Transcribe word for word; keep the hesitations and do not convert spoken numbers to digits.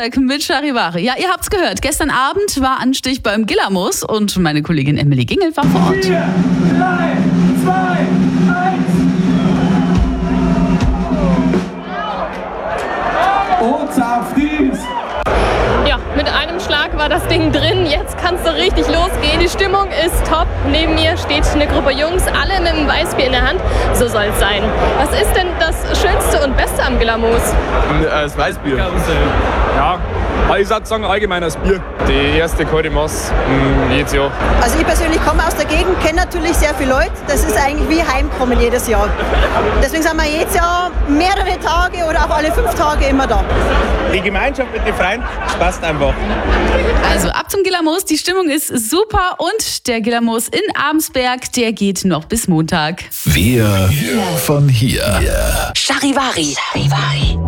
Abensberg mit Charivari. Ja, ihr habt's gehört. Gestern Abend war Anstich beim Gillermoos und meine Kollegin Emily Gingel war vor Ort. vier, drei, zwei, eins. Und Zapfdienst. Ja, mit einem Schlag war das Ding drin. Jetzt kann es so richtig losgehen. Die Stimmung ist top. Neben mir steht eine Gruppe Jungs, alle mit einem Weißbier in der Hand. So soll es sein. Was ist denn das Schönste und Beste am Gillermoos? Das Weißbier. Ja, ich würde sagen allgemeines Bier. Die erste kalte Maß jedes Jahr. Also ich persönlich komme aus der Gegend, kenne natürlich sehr viele Leute. Das ist eigentlich wie Heimkommen jedes Jahr. Deswegen sind wir jedes Jahr mehrere Tage oder auch alle fünf Tage immer da. Die Gemeinschaft mit den Freunden, das passt einfach. Also ab zum Gillermoos, die Stimmung ist super und der Gillermoos in Abensberg, der geht noch bis Montag. Wir von hier. Charivari. Charivari.